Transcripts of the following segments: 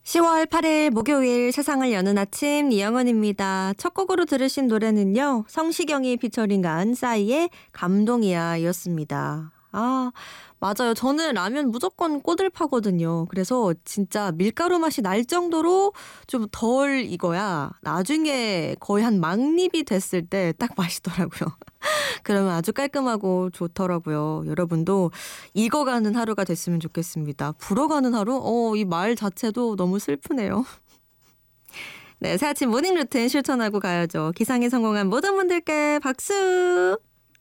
10월 8일 목요일 세상을 여는 아침 이영은입니다. 첫 곡으로 들으신 노래는요. 성시경이 피처링한 싸이의 감동이야 였습니다. 맞아요. 저는 라면 무조건 꼬들파거든요. 그래서 진짜 밀가루 맛이 날 정도로 좀 덜 익어야 나중에 거의 한 막립이 됐을 때 딱 맛있더라고요. 그러면 아주 깔끔하고 좋더라고요. 여러분도 익어가는 하루가 됐으면 좋겠습니다. 불어가는 하루? 이 말 자체도 너무 슬프네요. 네, 새 아침 모닝 루틴 실천하고 가야죠. 기상에 성공한 모든 분들께 박수!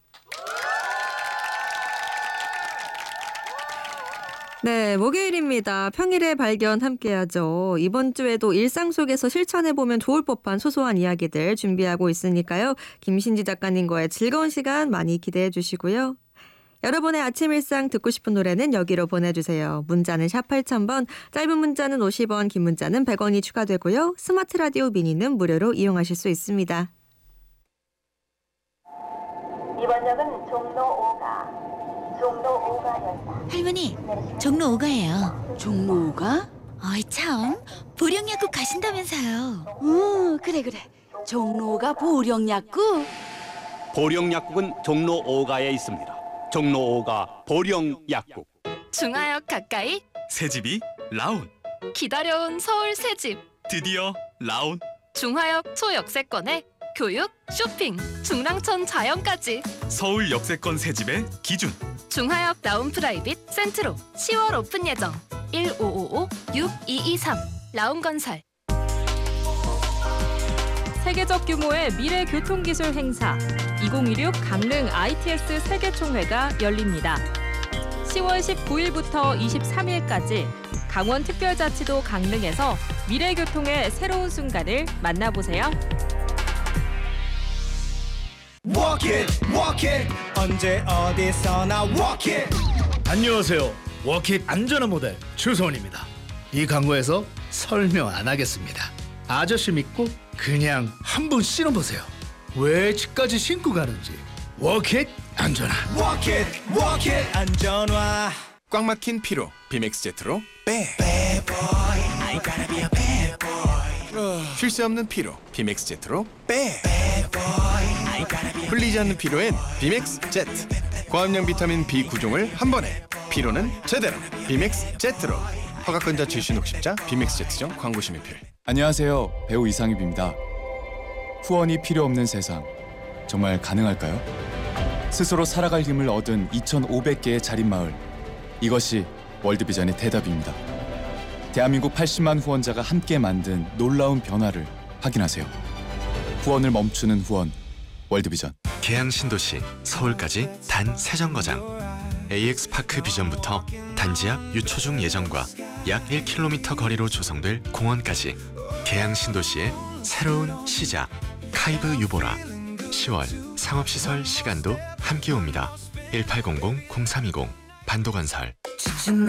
네, 목요일입니다. 평일에 발견 함께하죠. 이번 주에도 일상 속에서 실천해보면 좋을 법한 소소한 이야기들 준비하고 있으니까요. 김신지 작가님과의 즐거운 시간 많이 기대해 주시고요. 여러분의 아침 일상 듣고 싶은 노래는 여기로 보내주세요. 문자는 샵 8000번, 짧은 문자는 50원, 긴 문자는 100원이 추가되고요. 스마트 라디오 미니는 무료로 이용하실 수 있습니다. 이번 역은 종로 5가역이다. 할머니, 종로 5가예요. 종로 5가? 어이 참, 보령약국 가신다면서요. 그래. 종로 5가 보령약국? 보령약국은 종로 5가에 있습니다. 종로 5가 보령약국. 중화역 가까이 새집이 라온. 기다려온 서울 새집. 드디어 라온. 중화역 초역세권에 교육, 쇼핑, 중랑천 자연까지. 서울 역세권 새집의 기준. 중화역 라운 프라이빗 센트로 10월 오픈 예정. 1555-6223 라운건설. 세계적 규모의 미래 교통기술 행사 2016 강릉 ITS 세계총회가 열립니다. 10월 19일부터 23일까지 강원특별자치도 강릉에서 미래 교통의 새로운 순간을 만나보세요. Walk it, 언제 어디서나 walk it. 안녕하세요. 워킷 안전한 모델 추소원입니다. 이 광고에서 설명 안 하겠습니다. 아저씨 믿고 그냥 한번 신어보세요. 왜 집까지 신고 가는지. 워킷 안전한. Walk it, 안전화. 꽉 막힌 피로 비맥스 제트로 빼. Bad boy, I gotta be a bad boy. 쉴 새 없는 피로 비맥스 제트로 빼. Bad boy, I gotta be a 풀리지 않는 피로엔 비맥스 제트. 고함량 비타민 B 9종을 한 번에. 피로는 제대로 비맥스 제트로. 허가권자 출신 혹십자 비맥스 제트점 광고 심의필. 안녕하세요. 배우 이상입입니다. 후원이 필요 없는 세상, 정말 가능할까요? 스스로 살아갈 힘을 얻은 2,500개의 자립마을, 이것이 월드비전의 대답입니다. 대한민국 80만 후원자가 함께 만든 놀라운 변화를 확인하세요. 후원을 멈추는 후원, 월드비전. 계양 신도시 서울까지 단 3정거장. AX파크 비전부터 단지 앞 유초중 예정과 약 1km 거리로 조성될 공원까지 계양 신도시의 새로운 시작. 카이브 유보라. 10월 상업시설 시간도 함께 옵니다. 1800-0320 반도건설.